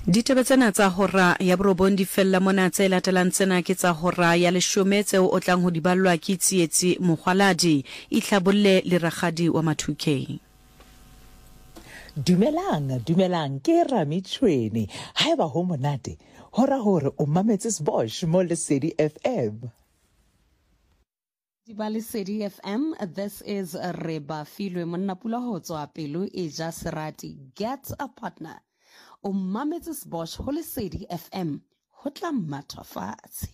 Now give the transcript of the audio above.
Ditaba tsena tsa hora ya borobong di fella mona tse latelang tsena ke tsa hora ya 10 tseo o tlang ho di ballwa ke tsietsi mogwaladi ihlabolle le ragadi wa Mathukeng. Dumelang ke Ramitshweni. Haeba ho monate hora hore o mametse Sbosh mo Lesedi FM. Diba Lesedi FM, this is Reba Filwe monna pula ho tswa pelo e ja serati. Get a partner. O mametse Sbosh ho Lesedi FM ho tla matha fatshe.